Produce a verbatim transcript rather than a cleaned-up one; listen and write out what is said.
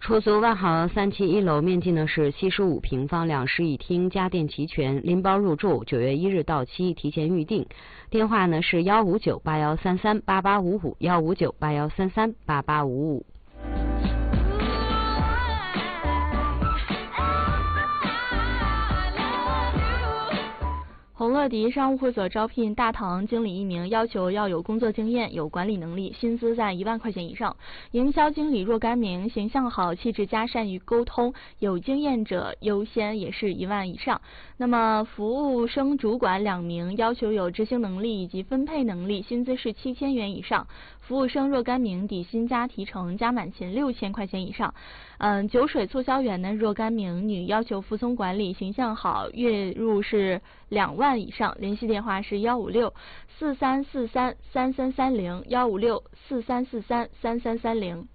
出租万豪三期一楼，面积呢是七十五平方，两室一厅，家电齐全，拎包入住，九月一日到期，提前预定。电话呢是幺五九八幺三三八八五五，幺五九八幺三三八八五五。 红乐迪商务会所招聘大堂经理一名，要求要有工作经验，有管理能力，薪资在一万块钱以上。营销经理若干名，形象好，气质佳，善于沟通，有经验者优先，也是一万以上。那么服务生主管两名，要求有执行能力以及分配能力，薪资是七千元以上。服务生若干名，底薪加提成加满勤六千块钱以上。嗯，酒水促销员呢若干名，女，要求服从管理，形象好，月入是两万以上。联系电话是幺五六四三四三三三三零，幺五六四三四三三三三零。